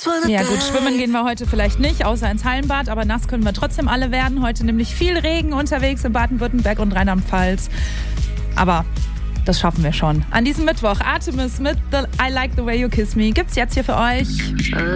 Ja gut, schwimmen gehen wir heute vielleicht nicht, außer ins Hallenbad, aber nass können wir trotzdem alle werden. Heute nämlich viel Regen unterwegs in Baden-Württemberg und Rheinland-Pfalz. Aber das schaffen wir schon. An diesem Mittwoch Artemis mit I Like the Way You Kiss Me gibt's jetzt hier für euch.